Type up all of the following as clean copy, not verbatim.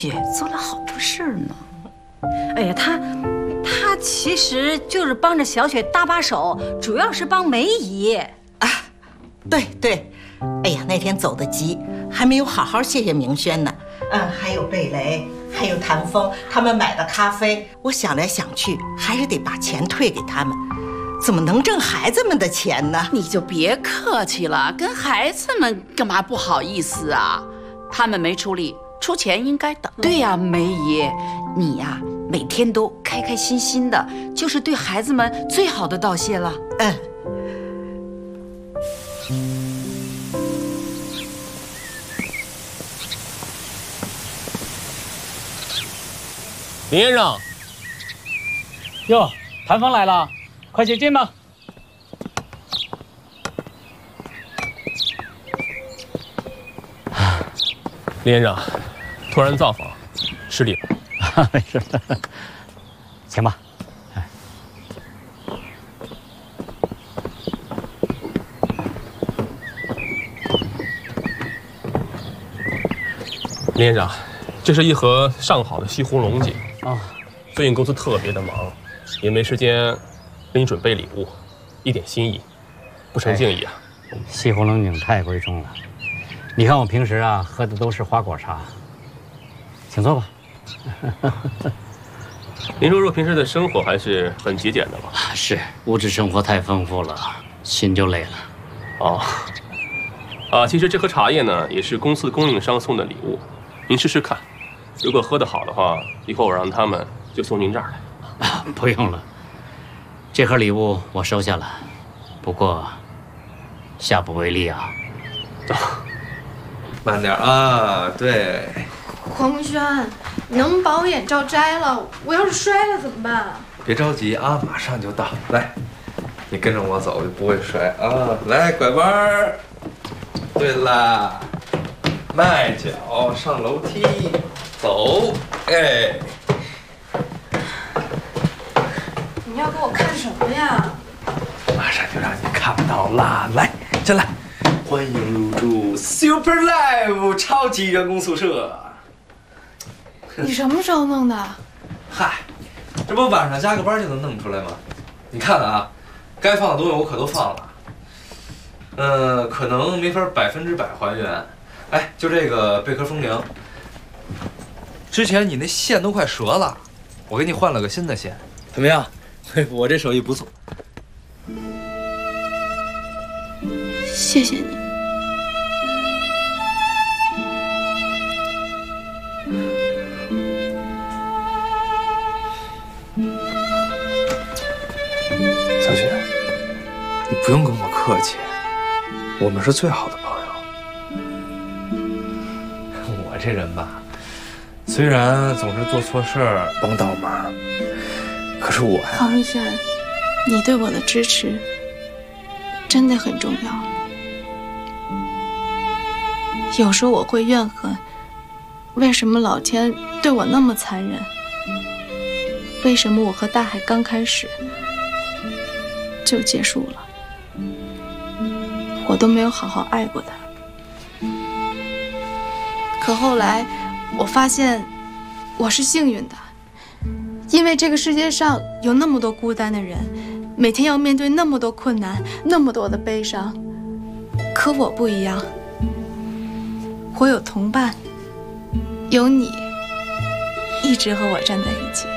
雪做了好多事儿呢。 哎呀，他其实就是帮着小雪搭把手，主要是帮梅姨。 啊，对，哎呀，那天走得急，还没有好好谢谢明轩呢。还有贝雷，还有谭峰，他们买的咖啡，我想来想去，还是得把钱退给他们。怎么能挣孩子们的钱呢？ 你就别客气了，跟孩子们干嘛不好意思啊？他们没出力，出钱应该的。对呀，梅姨，你呀，每天都开开心心的，就是对孩子们最好的道谢了。 林先生， 哟，谭峰来了，快请进吧。 林先生，突然造访，失礼了。 没事，请吧。 林先生，这是一盒上好的西湖龙井。最近公司特别的忙，也没时间给你准备礼物，一点心意，不成敬意啊。 西湖龙井太贵重了，你看我平时啊喝的都是花果茶，请坐吧。 您说平时的生活还是很节俭的吧？ 是，物质生活太丰富了，心就累了。 其实这盒茶叶呢，也是公司供应商送的礼物，您试试看，如果喝得好的话，以后我让他们就送您这儿来。 不用了，这盒礼物我收下了，不过下不为例啊。 慢点啊，对。 黄轩，你能不能把我眼罩摘了？我要是摔了怎么办？ 别着急啊，马上就到。来，你跟着我走就不会摔啊。来，拐弯儿。对啦，迈脚上楼梯，走。哎， 你要给我看什么呀？ 马上就让你看到啦！来，进来，欢迎入住 Super Live 超级员工宿舍。 你什么时候弄的？ 嗨，这不晚上加个班就能弄出来吗？你看啊，该放的东西我可都放了。可能没法100%还原。哎，就这个贝壳风铃，之前你那线都快折了，我给你换了个新的线，怎么样？我这手艺不错。 谢谢你。 小雪，你不用跟我客气，我们是最好的朋友。我这人吧，虽然总是做错事儿帮倒忙，可是我呀， 黄轩，你对我的支持真的很重要。有时候我会怨恨，为什么老天对我那么残忍？为什么我和大海刚开始就结束了？我都没有好好爱过他。可后来我发现我是幸运的，因为这个世界上有那么多孤单的人，每天要面对那么多困难，那么多的悲伤。可我不一样，我有同伴，有你一直和我站在一起。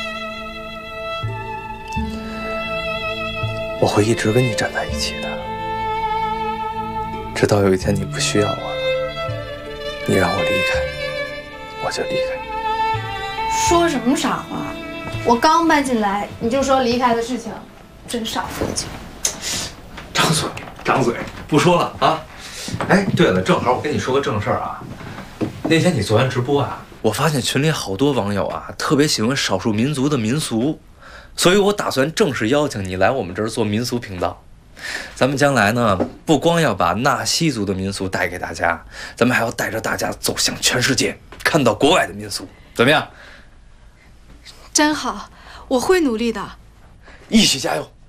我会一直跟你站在一起的，直到有一天你不需要我了，你让我离开，我就离开。 说什么傻话？我刚搬进来你就说离开的事情，真傻父亲。 张嘴，张嘴，不说了啊！哎，对了，正好我跟你说个正事儿啊。那天你做完直播啊，我发现群里好多网友啊，特别喜欢少数民族的民俗。所以我打算正式邀请你来我们这儿做民俗频道。咱们将来呢，不光要把纳西族的民俗带给大家，咱们还要带着大家走向全世界，看到国外的民俗，怎么样？ 真好，我会努力的。 一起加油！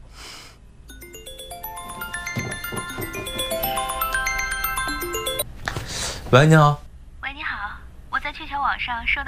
喂，你好。 喂，你好，我在鹊桥网上收到。